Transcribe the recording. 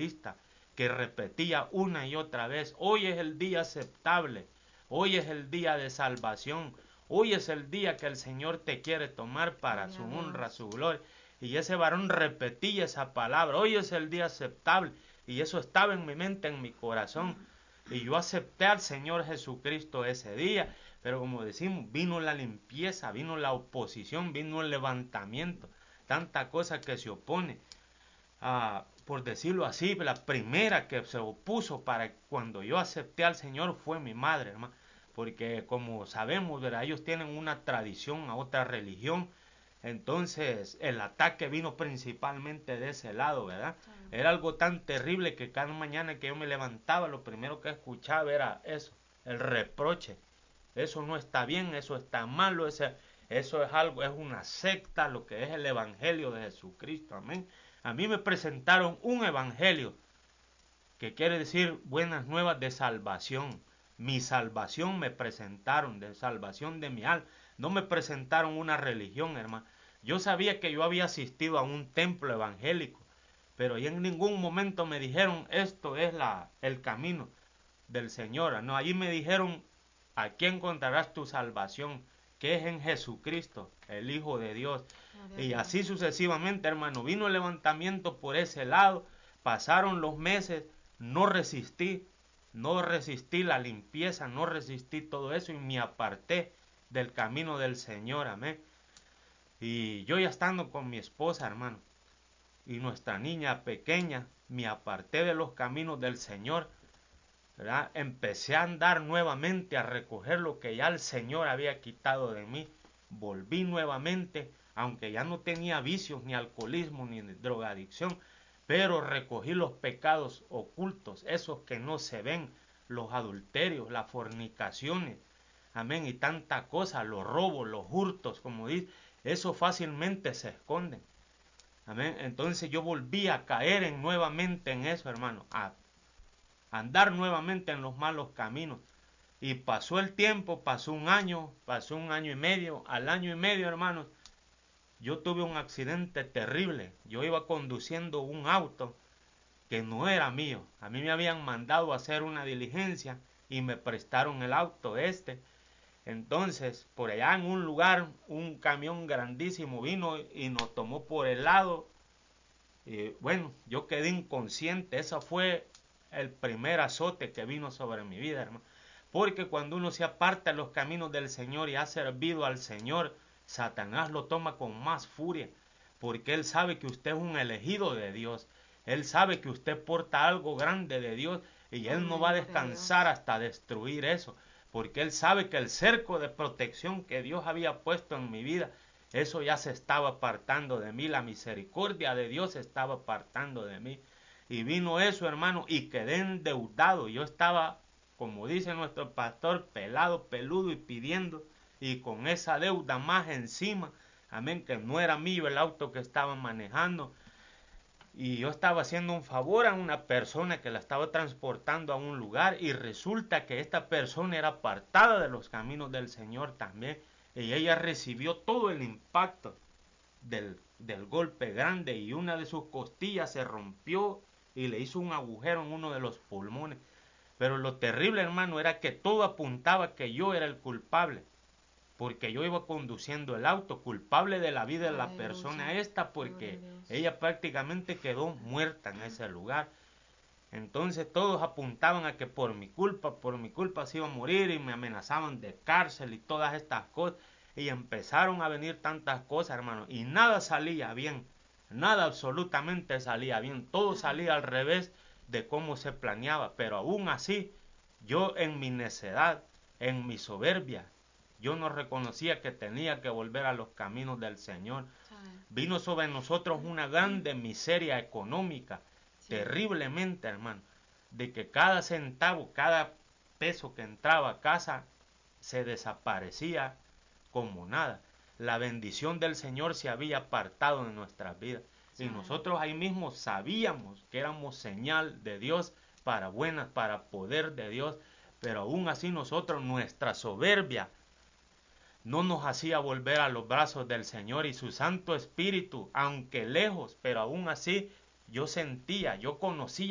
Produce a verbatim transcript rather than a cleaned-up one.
evangelista que repetía una y otra vez: hoy es el día aceptable, hoy es el día de salvación, hoy es el día que el Señor te quiere tomar para su honra, su gloria. Y ese varón repetía esa palabra: hoy es el día aceptable. Y eso estaba en mi mente, en mi corazón. Y yo acepté al Señor Jesucristo ese día. Pero como decimos, vino la limpieza, vino la oposición, vino el levantamiento. Tanta cosa que se opone. Ah, por decirlo así, la primera que se opuso para cuando yo acepté al Señor fue mi madre, hermano. Porque como sabemos, ¿verdad?, ellos tienen una tradición a otra religión. Entonces el ataque vino principalmente de ese lado, ¿verdad? Sí. Era algo tan terrible que cada mañana que yo me levantaba, lo primero que escuchaba era eso, el reproche. Eso no está bien, eso está malo, ese, eso es algo, es una secta, lo que es el evangelio de Jesucristo, amén. A mí me presentaron un evangelio que quiere decir buenas nuevas de salvación. Mi salvación me presentaron, de salvación de mi alma. No me presentaron una religión, hermano. Yo sabía que yo había asistido a un templo evangélico, pero y en ningún momento me dijeron: esto es la, el camino del Señor. No, allí me dijeron: aquí encontrarás tu salvación, que es en Jesucristo, el Hijo de Dios. Y así sucesivamente, hermano. Vino el levantamiento por ese lado. Pasaron los meses, no resistí. No resistí la limpieza, no resistí todo eso y me aparté del camino del Señor, amén. Y yo ya estando con mi esposa, hermano, y nuestra niña pequeña, me aparté de los caminos del Señor, ¿verdad? Empecé a andar nuevamente, a recoger lo que ya el Señor había quitado de mí. Volví nuevamente, aunque ya no tenía vicios, ni alcoholismo, ni drogadicción, pero recogí los pecados ocultos, esos que no se ven, los adulterios, las fornicaciones, amén, y tanta cosa, los robos, los hurtos, como dice, eso fácilmente se esconden, amén. Entonces yo volví a caer en, nuevamente en eso, hermano, a andar nuevamente en los malos caminos. Y pasó el tiempo, pasó un año, pasó un año y medio, al año y medio, hermanos, yo tuve un accidente terrible. Yo iba conduciendo un auto que no era mío. A mí me habían mandado a hacer una diligencia y me prestaron el auto este. Entonces, por allá en un lugar, un camión grandísimo vino y nos tomó por el lado. Y bueno, yo quedé inconsciente. Ese fue el primer azote que vino sobre mi vida, hermano. Porque cuando uno se aparta de los caminos del Señor y ha servido al Señor, Satanás lo toma con más furia, porque él sabe que usted es un elegido de Dios. Él sabe que usted porta algo grande de Dios y él no va a descansar hasta destruir eso, porque él sabe que el cerco de protección que Dios había puesto en mi vida, eso ya se estaba apartando de mí, la misericordia de Dios se estaba apartando de mí. Y vino eso, hermano, y quedé endeudado. Yo estaba, como dice nuestro pastor, pelado, peludo y pidiendo, y con esa deuda más encima, amén, que no era mío el auto que estaba manejando. Y yo estaba haciendo un favor a una persona que la estaba transportando a un lugar, y resulta que esta persona era apartada de los caminos del Señor también, y ella recibió todo el impacto del, del golpe grande, y una de sus costillas se rompió y le hizo un agujero en uno de los pulmones. Pero lo terrible, hermano, era que todo apuntaba que yo era el culpable, porque yo iba conduciendo el auto, culpable de la vida de la persona esta, porque ella prácticamente quedó muerta en ese lugar. Entonces todos apuntaban a que por mi culpa, por mi culpa se iba a morir, y me amenazaban de cárcel y todas estas cosas. Y empezaron a venir tantas cosas, hermano, y nada salía bien, nada absolutamente salía bien, todo salía al revés de cómo se planeaba. Pero aún así, yo en mi necedad, en mi soberbia, yo no reconocía que tenía que volver a los caminos del Señor. Sí. Vino sobre nosotros una grande miseria económica, sí, terriblemente, hermano, de que cada centavo, cada peso que entraba a casa se desaparecía como nada. La bendición del Señor se había apartado de nuestras vidas. Sí. Y nosotros ahí mismo sabíamos que éramos señal de Dios para buenas, para poder de Dios, pero aún así nosotros, nuestra soberbia no nos hacía volver a los brazos del Señor, y su Santo Espíritu, aunque lejos, pero aún así yo sentía, yo conocía